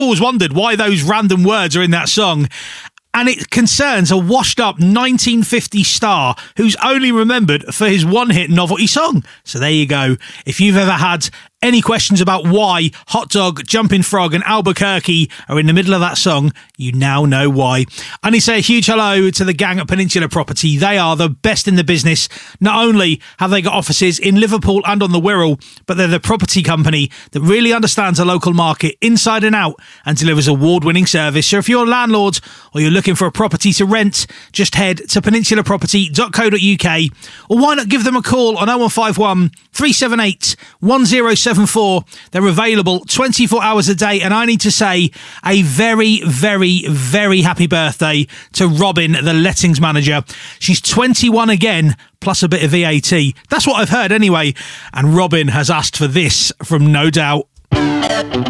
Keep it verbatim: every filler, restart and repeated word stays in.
always wondered why those random words are in that song. And it concerns a washed-up nineteen fifties star who's only remembered for his one-hit novelty song. So there you go. If you've ever had any questions about why Hot Dog, Jumping Frog and Albuquerque are in the middle of that song, you now know why. I need to say a huge hello to the gang at Peninsula Property. They are the best in the business. Not only have they got offices in Liverpool and on the Wirral, but they're the property company that really understands the local market inside and out and delivers award-winning service. So if you're a landlord or you're looking for a property to rent, just head to peninsula property dot co dot uk, or why not give them a call on oh one five one, three seven eight, one oh seven four. They're available twenty-four hours a day, and I need to say a very, very, very happy birthday to Robin, the lettings manager. She's twenty-one again, plus a bit of V A T. That's what I've heard anyway. And Robin has asked for this from No Doubt.